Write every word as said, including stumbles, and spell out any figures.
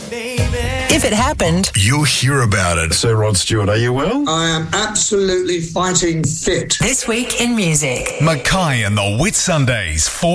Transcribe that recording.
If it happened, you'll hear about it. Sir Rod Stewart, are you well? I am absolutely fighting fit. This week in music. Mackay and the Whitsundays, four